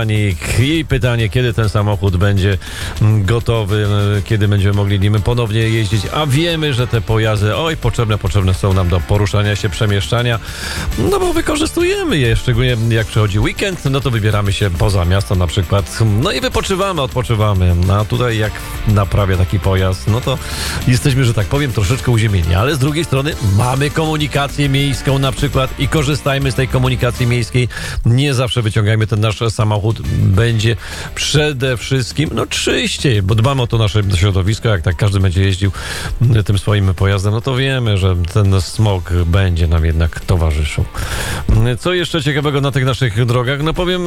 mechanik i pytanie, kiedy ten samochód będzie gotowy, kiedy będziemy mogli nim ponownie jeździć, a wiemy, że te pojazdy, potrzebne są nam do poruszania się, przemieszczania, no bo wykorzystujemy je, szczególnie jak przychodzi weekend, no to wybieramy się poza miasto na przykład, no i odpoczywamy, a tutaj jak naprawia taki pojazd, no to jesteśmy, że tak powiem, troszeczkę uziemieni, ale z drugiej strony mamy komunikację miejską na przykład i korzystajmy z tej komunikacji miejskiej, nie zawsze wyciągajmy ten nasz samochód, będzie przede wszystkim, czyściej, bo dbamy o to nasze środowisko, jak tak każdy będzie jeździł tym swoim pojazdem, no to wiemy, że ten smog będzie nam jednak towarzyszył. Co jeszcze ciekawego na tych naszych drogach?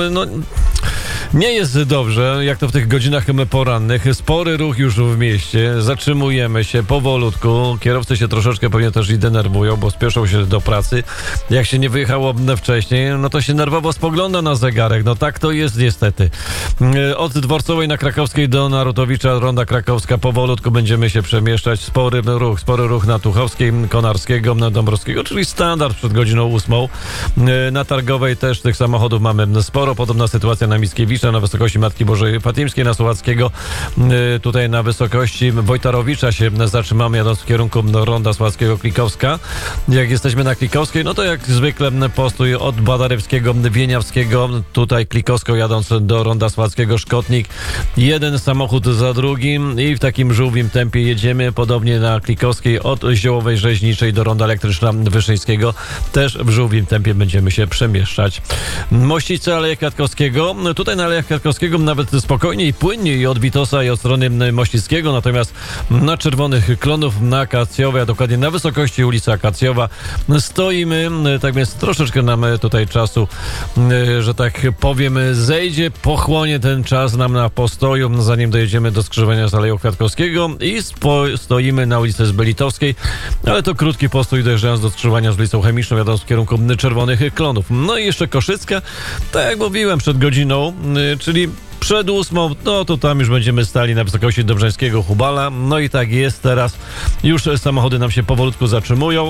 Nie jest dobrze, jak to w tych godzinach porannych. Spory ruch już w mieście, zatrzymujemy się powolutku. Kierowcy się troszeczkę pewnie też i denerwują, bo spieszą się do pracy. Jak się nie wyjechało wcześniej, no to się nerwowo spogląda na zegarek. No tak to jest niestety. Od Dworcowej na Krakowskiej do Narutowicza, Ronda Krakowska, powolutku będziemy się przemieszczać. Spory ruch na Tuchowskiej, Konarskiego, na Dąbrowskiego, czyli standard przed godziną 8. Na Targowej też tych samochodów mamy sporo. Podobna sytuacja na Mickiewicza, na wysokości Matki Bożej Fatimskiej, na Słowackiego. Tutaj na wysokości Wojtarowicza się zatrzymamy, jadąc w kierunku Ronda Słowackiego, Klikowska. Jak jesteśmy na Klikowskiej, no to jak zwykle postój od Badarewskiego, Wieniawskiego, tutaj Klikowską jadąc do Ronda Słowackiego, Szkotnik. Jeden samochód za drugim i w takim żółwim tempie jedziemy. Podobnie na Klikowskiej od Ziołowej Rzeźniczej do Ronda Elektryczna Wyszyńskiego. Też w żółwim tempie będziemy się przemieszczać. Mościce, Aleja Kwiatkowskiego. Tutaj na Alejach Kwiatkowskiego nawet spokojniej, płynniej od Witosa i od strony Mościckiego, natomiast na Czerwonych Klonów, na Akacjowej, a dokładnie na wysokości ulicy Akacjowa stoimy. Tak więc troszeczkę nam tutaj czasu, że tak powiem, zejdzie, pochłonie ten czas nam na postoju, zanim dojedziemy do skrzyżowania z Aleją Kwiatkowskiego i stoimy na ulicy Zbelitowskiej, ale to krótki postój, dojeżdżając do skrzyżowania z ulicą Chemiczną, jadąc w kierunku Czerwonych Klonów. No i jeszcze Koszycka, tak jak mówiłem przed godziną, czyli przed 8, no to tam już będziemy stali na wysokości Dobrzeńskiego Hubala. No i tak jest teraz. Już samochody nam się powolutku zatrzymują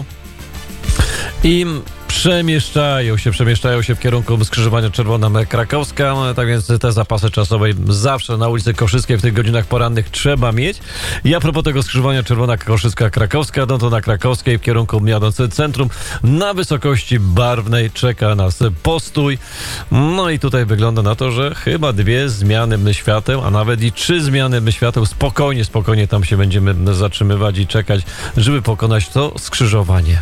i przemieszczają się w kierunku skrzyżowania Czerwona Krakowska, tak więc te zapasy czasowe zawsze na ulicy Koszyckiej w tych godzinach porannych trzeba mieć. I a propos tego skrzyżowania Czerwona Koszycka-Krakowska, no to na Krakowskiej w kierunku jadąc centrum na wysokości Barwnej czeka nas postój. No i tutaj wygląda na to, że chyba 2 zmiany świateł, a nawet i 3 zmiany świateł. Spokojnie tam się będziemy zatrzymywać i czekać, żeby pokonać to skrzyżowanie.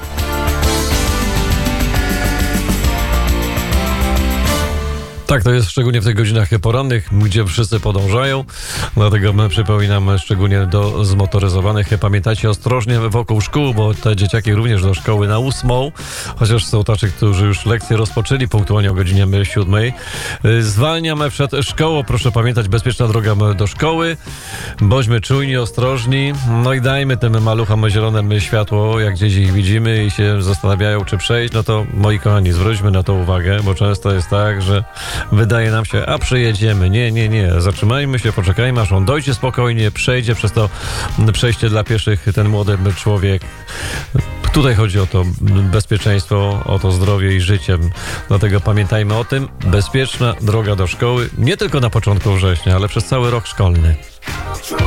Tak, to jest szczególnie w tych godzinach porannych, gdzie wszyscy podążają. Dlatego przypominam szczególnie do zmotoryzowanych. Pamiętajcie ostrożnie wokół szkół, bo te dzieciaki również do szkoły na 8. Chociaż są tacy, którzy już lekcje rozpoczęli punktualnie o godzinie 7. Zwalniam przed szkołą. Proszę pamiętać, bezpieczna droga do szkoły. Bądźmy czujni, ostrożni. No i dajmy tym maluchom zielone światło, jak gdzieś ich widzimy i się zastanawiają, czy przejść. No to, moi kochani, zwróćmy na to uwagę, bo często jest tak, że wydaje nam się, a przejedziemy. Nie. Zatrzymajmy się, poczekajmy, aż on dojdzie spokojnie, przejdzie przez to przejście dla pieszych ten młody człowiek. Tutaj chodzi o to bezpieczeństwo, o to zdrowie i życie. Dlatego pamiętajmy o tym. Bezpieczna droga do szkoły, nie tylko na początku września, ale przez cały rok szkolny.